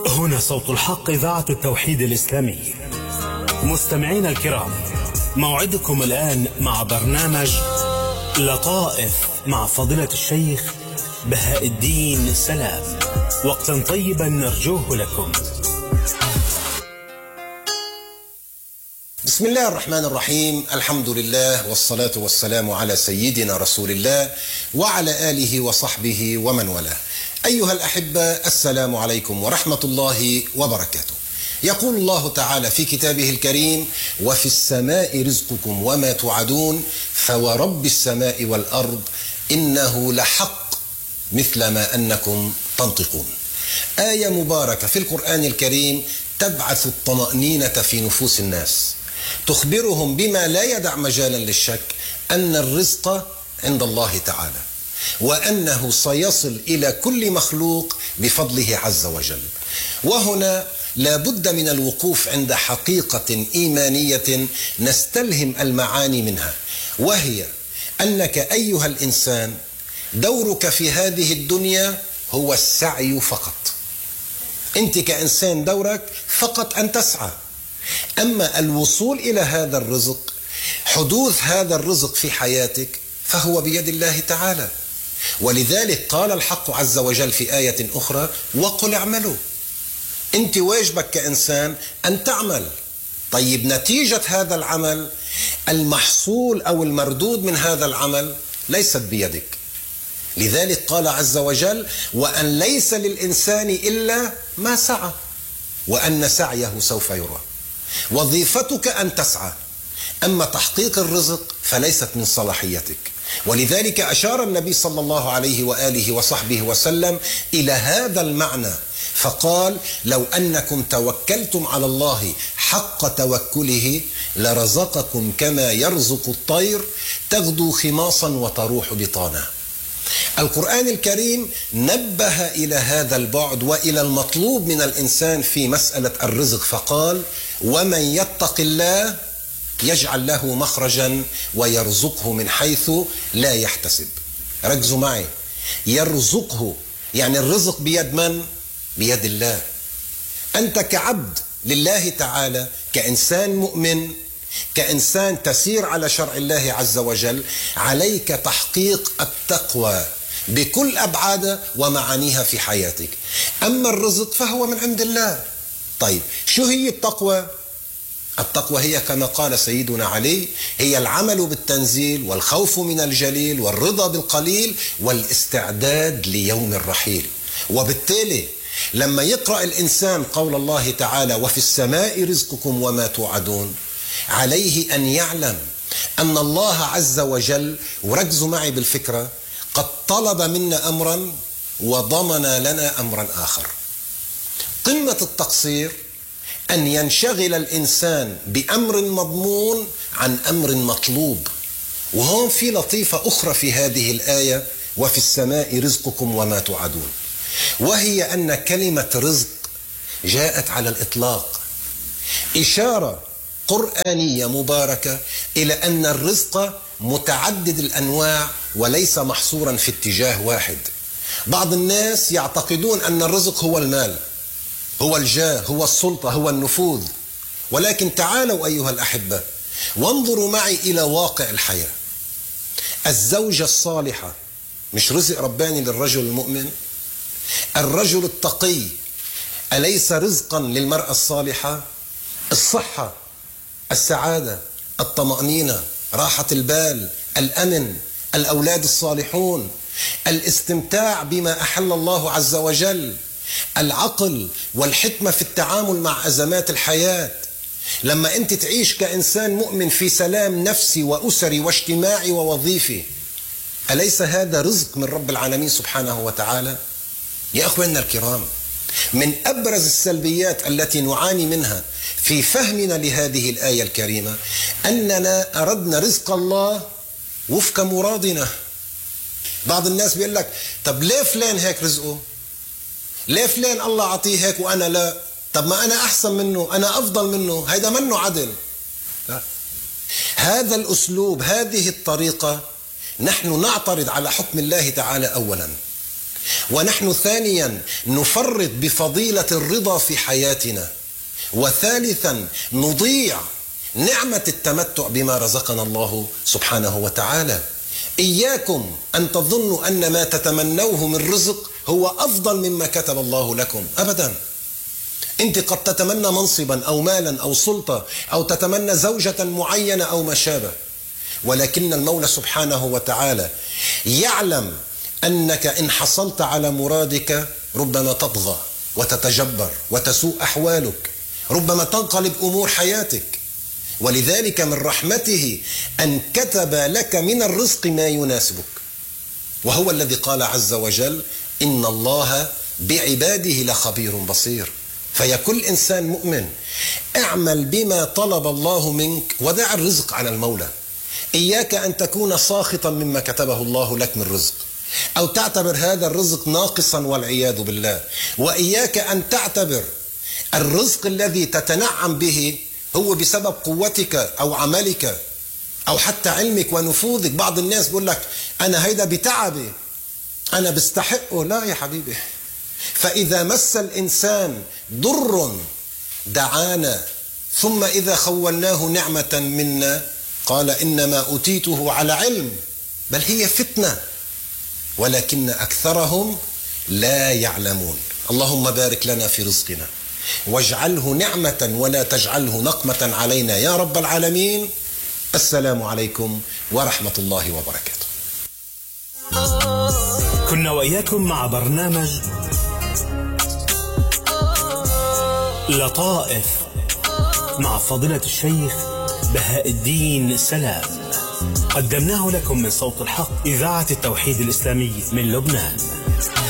هنا صوت الحق، إذاعة التوحيد الإسلامي. مستمعينا الكرام، موعدكم الآن مع برنامج لطائف مع فضيلة الشيخ بهاء الدين سلام. وقتا طيبا نرجوه لكم. بسم الله الرحمن الرحيم. الحمد لله والصلاة والسلام على سيدنا رسول الله وعلى آله وصحبه ومن والاه. أيها الأحبة، السلام عليكم ورحمة الله وبركاته. يقول الله تعالى في كتابه الكريم: وفي السماء رزقكم وما توعدون فورب السماء والأرض إنه لحق مثل ما أنكم تنطقون. آية مباركة في القرآن الكريم تبعث الطمأنينة في نفوس الناس، تخبرهم بما لا يدع مجالا للشك أن الرزق عند الله تعالى، وأنه سيصل إلى كل مخلوق بفضله عز وجل. وهنا لا بد من الوقوف عند حقيقة إيمانية نستلهم المعاني منها، وهي أنك أيها الإنسان دورك في هذه الدنيا هو السعي فقط. أنت كإنسان دورك فقط أن تسعى، أما الوصول إلى هذا الرزق، حدوث هذا الرزق في حياتك، فهو بيد الله تعالى. ولذلك قال الحق عز وجل في آية أخرى: وقل اعملوا. أنت واجبك كإنسان أن تعمل. طيب، نتيجة هذا العمل، المحصول أو المردود من هذا العمل ليست بيدك. لذلك قال عز وجل: وأن ليس للإنسان إلا ما سعى وأن سعيه سوف يرى. وظيفتك أن تسعى، أما تحقيق الرزق فليست من صلاحيتك. ولذلك أشار النبي صلى الله عليه وآله وصحبه وسلم إلى هذا المعنى فقال: لو أنكم توكلتم على الله حق توكله لرزقكم كما يرزق الطير تغدو خماصا وتروح بطانا. القرآن الكريم نبه إلى هذا البعد وإلى المطلوب من الإنسان في مسألة الرزق فقال: ومن يتق الله يجعل له مخرجا ويرزقه من حيث لا يحتسب. ركزوا معي، يرزقه يعني الرزق بيد من؟ بيد الله. أنت كعبد لله تعالى، كإنسان مؤمن، كإنسان تسير على شرع الله عز وجل، عليك تحقيق التقوى بكل أبعادها ومعانيها في حياتك. أما الرزق فهو من عند الله. طيب، شو هي التقوى؟ التقوى هي كما قال سيدنا علي: هي العمل بالتنزيل والخوف من الجليل والرضا بالقليل والاستعداد ليوم الرحيل. وبالتالي لما يقرأ الإنسان قول الله تعالى: وفي السماء رزقكم وما توعدون، عليه أن يعلم أن الله عز وجل، وركزوا معي بالفكرة، قد طلب منا أمرا وضمن لنا أمرا آخر. قمة التقصير أن ينشغل الإنسان بأمر مضمون عن أمر مطلوب. وهون في لطيفة أخرى في هذه الآية: وفي السماء رزقكم وما توعدون، وهي أن كلمة رزق جاءت على الإطلاق، إشارة قرآنية مباركة إلى أن الرزق متعدد الأنواع وليس محصورا في اتجاه واحد. بعض الناس يعتقدون أن الرزق هو المال، هو الجاه، هو السلطة، هو النفوذ. ولكن تعالوا أيها الأحبة وانظروا معي إلى واقع الحياة. الزوجة الصالحة مش رزق رباني للرجل المؤمن؟ الرجل التقي أليس رزقا للمرأة الصالحة؟ الصحة، السعادة، الطمأنينة، راحة البال، الأمن، الأولاد الصالحون، الاستمتاع بما أحل الله عز وجل، العقل والحكمة في التعامل مع أزمات الحياة. لما أنت تعيش كإنسان مؤمن في سلام نفسي وأسري واجتماعي ووظيفي، أليس هذا رزق من رب العالمين سبحانه وتعالى؟ يا أخواننا الكرام، من أبرز السلبيات التي نعاني منها في فهمنا لهذه الآية الكريمة أننا أردنا رزق الله وفق مرادنا. بعض الناس بيقول لك: طب ليه فلان هيك رزقه؟ ليه فلان الله عطيه هيك وأنا لا؟ طب ما أنا أحسن منه، أنا أفضل منه، هيدا منه عدل. لا. هذا الأسلوب، هذه الطريقة، نحن نعترض على حكم الله تعالى أولا، ونحن ثانيا نفرط بفضيلة الرضا في حياتنا، وثالثا نضيع نعمة التمتع بما رزقنا الله سبحانه وتعالى. إياكم أن تظنوا أن ما تتمنوه من رزق هو أفضل مما كتب الله لكم، أبدا. أنت قد تتمنى منصبا أو مالا أو سلطة، أو تتمنى زوجة معينة أو ما شابه، ولكن المولى سبحانه وتعالى يعلم أنك إن حصلت على مرادك ربما تطغى وتتجبر وتسوء أحوالك، ربما تنقلب أمور حياتك. ولذلك من رحمته أن كتب لك من الرزق ما يناسبك، وهو الذي قال عز وجل: إن الله بعباده لخبير بصير. فيا كل إنسان مؤمن، اعمل بما طلب الله منك ودع الرزق على المولى. إياك أن تكون ساخطا مما كتبه الله لك من رزق، أو تعتبر هذا الرزق ناقصا والعياذ بالله. وإياك أن تعتبر الرزق الذي تتنعم به هو بسبب قوتك أو عملك أو حتى علمك ونفوذك. بعض الناس بيقول لك أنا هيدا بتعبي، أنا بستحقه. لا يا حبيبي، فإذا مس الإنسان ضر دعانا، ثم إذا خولناه نعمة منا قال إنما أوتيته على علم، بل هي فتنة ولكن أكثرهم لا يعلمون. اللهم بارك لنا في رزقنا واجعله نعمة ولا تجعله نقمة علينا يا رب العالمين. السلام عليكم ورحمة الله وبركاته. كنا وإياكم مع برنامج لطائف مع فضيلة الشيخ بهاء الدين سلام، قدمناه لكم من صوت الحق إذاعة التوحيد الإسلامي من لبنان.